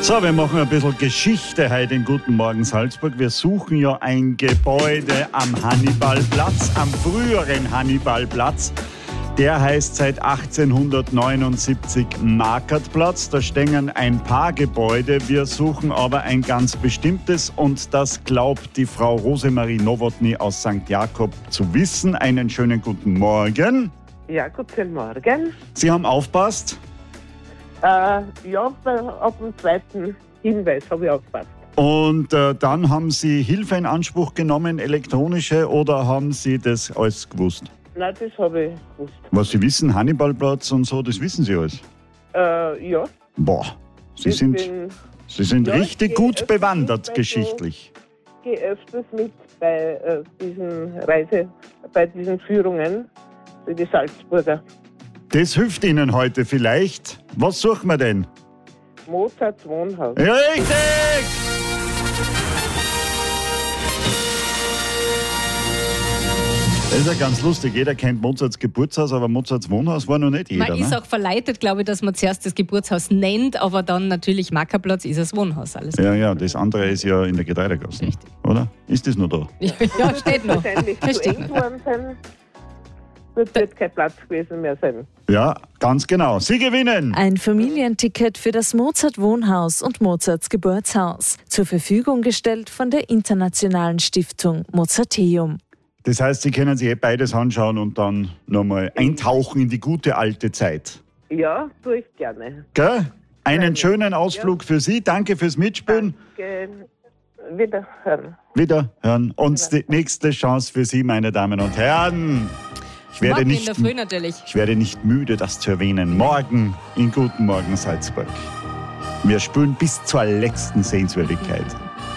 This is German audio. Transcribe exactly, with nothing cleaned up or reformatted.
So, wir machen ein bisschen Geschichte heute in Guten Morgen Salzburg. Wir suchen ja ein Gebäude am Hannibalplatz, am früheren Hannibalplatz. Der heißt seit achtzehnhundertneunundsiebzig Markertplatz. Da stehen ein paar Gebäude. Wir suchen aber ein ganz bestimmtes und das glaubt die Frau Rosemarie Nowotny aus Sankt Jakob zu wissen. Einen schönen guten Morgen. Ja, guten Morgen. Sie haben aufpasst? Äh, ja, bei, ab dem zweiten Hinweis habe ich aufgepasst. Und äh, dann haben Sie Hilfe in Anspruch genommen, elektronische, oder haben Sie das alles gewusst? Nein, das habe ich gewusst. Was Sie wissen, Hannibalplatz und so, das wissen Sie alles? Äh, ja. Boah, Sie Ich sind, bin- Sie sind Ja, richtig ich gut gehe öfters bewandert mit bei so- geschichtlich. Ich gehe öfters mit bei äh, diesen Reise, bei diesen Führungen für die Salzburger. Das hilft Ihnen heute vielleicht. Was suchen wir denn? Mozarts Wohnhaus. Ja, richtig! Das ist ja ganz lustig. Jeder kennt Mozarts Geburtshaus, aber Mozarts Wohnhaus war noch nicht jeder. Man ist Ne? auch verleitet, glaube ich, dass man zuerst das Geburtshaus nennt, aber dann natürlich Markerplatz ist das Wohnhaus. Alles Ja, ja, das andere ist ja in der Getreidegasse. Richtig. Oder? Ist das noch da? ja, ja, steht noch. Wahrscheinlich Das zu steht eng noch. geworden sein. Wird jetzt kein Platz gewesen mehr sein. Ja, ganz genau. Sie gewinnen! Ein Familienticket für das Mozart-Wohnhaus und Mozarts Geburtshaus. Zur Verfügung gestellt von der Internationalen Stiftung Mozarteum. Das heißt, Sie können sich eh beides anschauen und dann nochmal eintauchen in die gute alte Zeit. Ja, tue ich gerne. Gell? Einen Nein. schönen Ausflug für Sie. Danke fürs Mitspielen. Danke. Wiederhören. Wiederhören. Und die nächste Chance für Sie, meine Damen und Herren. Ich werde, Morgen in der nicht, Früh natürlich. ich werde nicht müde, das zu erwähnen. Morgen in Guten Morgen Salzburg. Wir spielen bis zur letzten Sehenswürdigkeit.